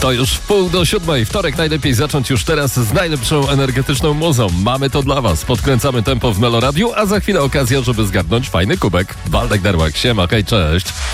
To już 6:30. Wtorek najlepiej zacząć już teraz z najlepszą energetyczną muzą. Mamy to dla was. Podkręcamy tempo w Meloradiu, a za chwilę okazja, żeby zgarnąć fajny kubek. Waldek Derłak, siema, hej, cześć.